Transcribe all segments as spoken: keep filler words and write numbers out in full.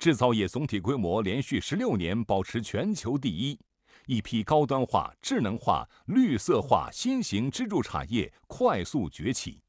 制造业总体规模连续十六年保持全球第一，一批高端化、智能化、绿色化新型支柱产业快速崛起。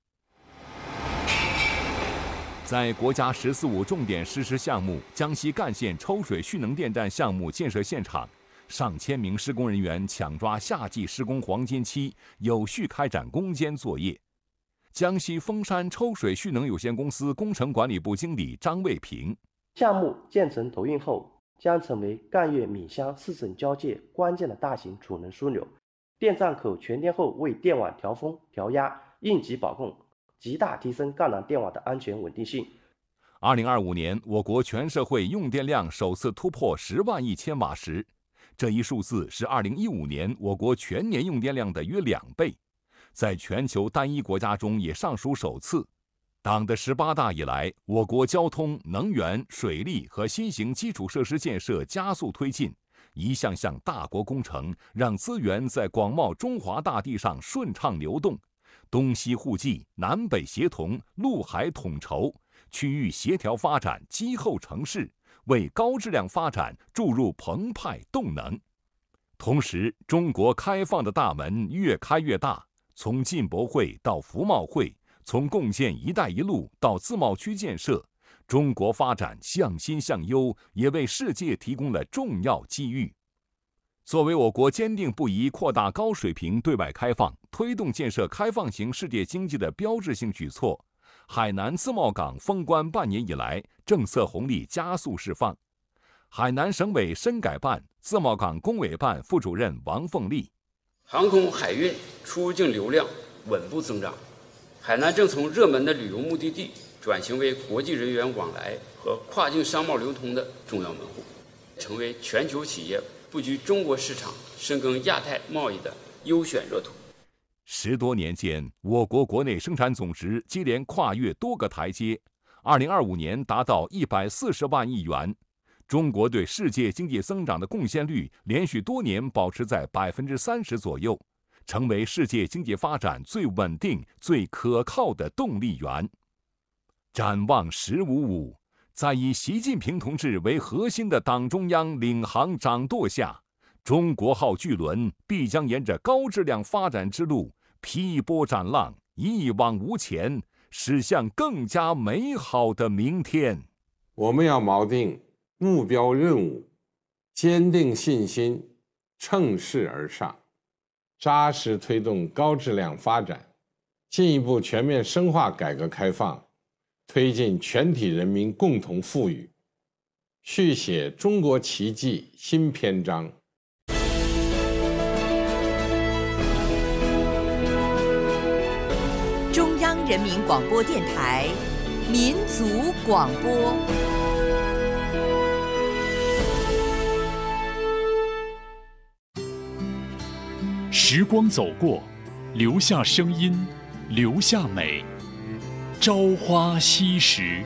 在国家“十四五”重点实施项目江西赣县抽水蓄能电站项目建设现场，上千名施工人员抢抓夏季施工黄金期，有序开展攻坚作业。江西丰山抽水蓄能有限公司工程管理部经理张卫平： 项目建成投运后，将成为赣粤闽湘四省交界关键的大型储能枢纽。电站口全天候为电网调峰、调压、应急保供，极大提升赣南电网的安全稳定性。 二零二五年，我国全社会用电量首次突破十万亿千瓦时，这一数字是二零一五年我国全年用电量的约两倍，在全球单一国家中也尚属首次。党的十八大以来，我国交通、能源、水利和新型基础设施建设加速推进，一项项大国工程让资源在广袤中华大地上顺畅流动，东西互济、南北协同、陆海统筹，区域协调发展积厚成势，为高质量发展注入澎湃动能。同时，中国开放的大门越开越大，从进博会到服贸会，从共建“一带一路”到自贸区建设，中国发展向新向优，也为世界提供了重要机遇。作为我国坚定不移扩大高水平对外开放、推动建设开放型世界经济的标志性举措，海南自贸港封关半年以来，政策红利加速释放。海南省委深改办自贸港工委办副主任王凤丽： 航空海运出入境流量稳步增长，海南正从热门的旅游目的地转型为国际人员往来和跨境商贸流通的重要门户，成为全球企业布局中国市场、深耕亚太贸易的优选热土。 十多年间，我国国内生产总值接连跨越多个台阶，二零二五年达到一百四十万亿元。中国对世界经济增长的贡献率连续多年保持在百分之三十左右，成为世界经济发展最稳定、最可靠的动力源。展望“十五五”，在以习近平同志为核心的党中央领航掌舵下，中国号巨轮必将沿着高质量发展之路劈波斩浪，一往无前，驶向更加美好的明天。 我们要锚定目标任务，坚定信心，乘势而上，扎实推动高质量发展，进一步全面深化改革开放，推进全体人民共同富裕，续写中国奇迹新篇章。 中央人民广播电台民族广播。 时光走过，留下声音，留下美。朝花夕拾。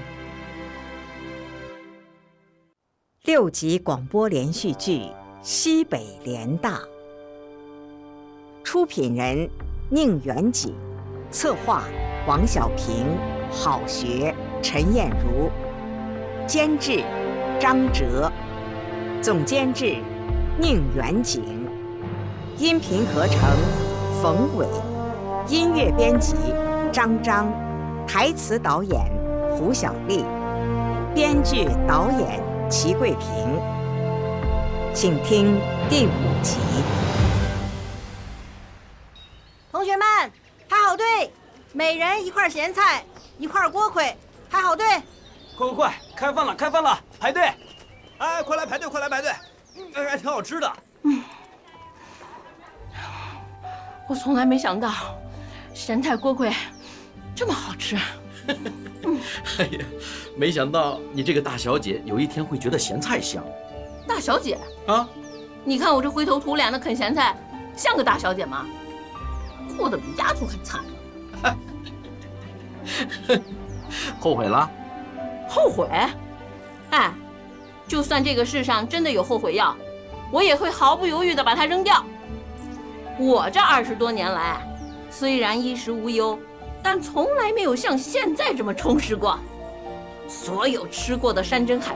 六集广播连续剧《西北联大》，出品人宁远景，策划王小平、郝学、陈燕如，监制张哲，总监制宁远景，音频合成冯伟，音乐编辑张张，台词导演胡小丽，编剧导演齐桂平。请听第五集。 同学们排好队，每人一块咸菜，一块锅盔，排好队。 快快快，开饭了开饭了，排队！哎，快来排队快来排队！哎，还挺好吃的。嗯， 我从来没想到咸菜锅盔这么好吃。 哎呀，没想到你这个大小姐有一天会觉得咸菜香。 大小姐啊？ 你看我这灰头土脸的啃咸菜，像个大小姐吗？过得比丫头还惨。 后悔了？ 后悔？哎，就算这个世上真的有后悔药，我也会毫不犹豫地把它扔掉。我这二十多年来，虽然衣食无忧，但从来没有像现在这么充实过。所有吃过的山珍海